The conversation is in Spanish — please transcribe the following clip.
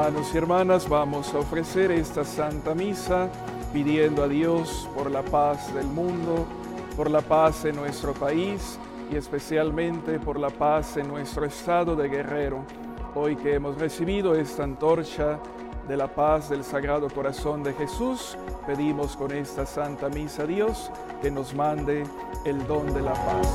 Hermanos y hermanas, vamos a ofrecer esta Santa Misa pidiendo a Dios por la paz del mundo, por la paz en nuestro país y especialmente por la paz en nuestro estado de Guerrero. Hoy que hemos recibido esta antorcha de la paz del Sagrado Corazón de Jesús, pedimos con esta Santa Misa a Dios que nos mande el don de la paz.